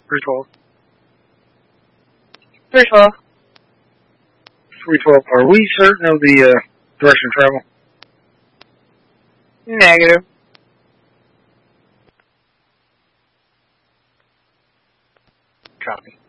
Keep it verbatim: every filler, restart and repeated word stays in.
three twelve. three twelve. three twelve. Are we certain of the uh, direction of travel? Negative. Copy.